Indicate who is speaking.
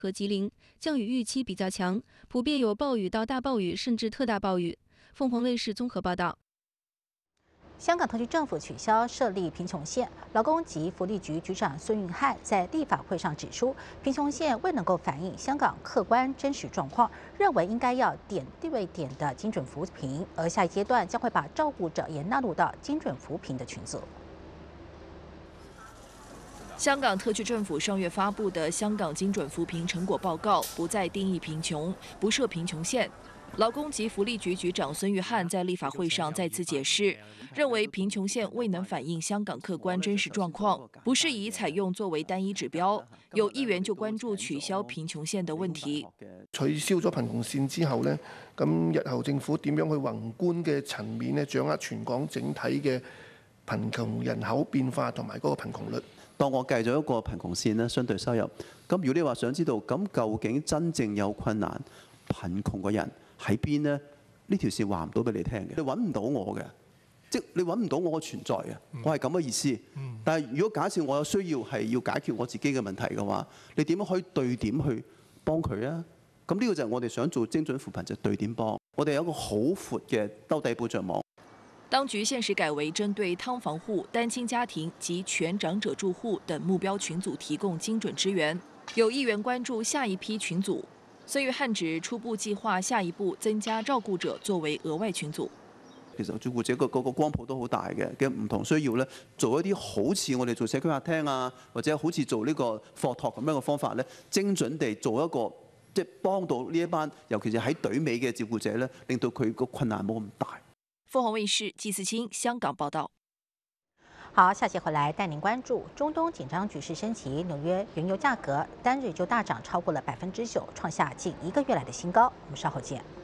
Speaker 1: 和吉林，降雨预期比较强，普遍有暴雨到大暴雨，甚至特大暴雨。凤凰卫视综合报道。
Speaker 2: 香港特区政府取消设立贫穷线，劳工及福利局局长孙运瀚在立法会上指出，贫穷线未能够反映香港客观真实状况，认为应该要点对点的精准扶贫，而下一阶段将会把照顾者也纳入到精准扶贫的群组。
Speaker 3: 香港特区政府上月发布的《香港精准扶贫成果报告》不再定义贫穷，不设贫穷线。劳工及福利局局长孙玉菡在立法会上再次解释，认为贫穷线未能反映香港客觀真實狀況，不適宜採用作為單一指標。有議員就關注取消貧窮線的問題。
Speaker 4: 取消咗貧窮線之後呢，咁日後政府點樣去宏觀嘅層面咧，掌握全港整體嘅貧窮人口變化同埋嗰個貧窮率？
Speaker 5: 當我計咗一個貧窮線咧，相對收入。咁如果你話想知道，咁究竟真正有困難、貧窮嘅人喺邊呢？呢條線話唔到俾你聽嘅，你揾唔到我嘅，即你揾唔到我嘅存在嘅。我係咁嘅意思。但係如果假設我有需要係要解決我自己嘅問題嘅話，你點樣可以對點去幫佢啊？咁呢個就係我哋想做精準扶貧，就對點幫。我哋有一個好闊嘅兜底保障網。
Speaker 3: 當局現時改為針對劏房戶、單親家庭及全長者住戶等目標群組提供精準支援。有議員關注下一批群組，孫玉菡指初步計劃下一步增加照顧者作為額外群組。
Speaker 5: 其實照顧者個光譜都好大嘅唔同需要咧，做一啲好似我哋做社區客廳啊，或者好似做呢個課託咁樣嘅方法咧，精準地做一個即係幫到呢一班，尤其是喺隊尾嘅照顧者咧，令到佢個困難冇咁大。
Speaker 3: 鳳凰衛視季思清香港報道。
Speaker 2: 好，下節回來帶您關注中東緊張局勢升級，紐約原油價格單日就大漲超過了9%，創下近1個月來的新高。我們稍後見。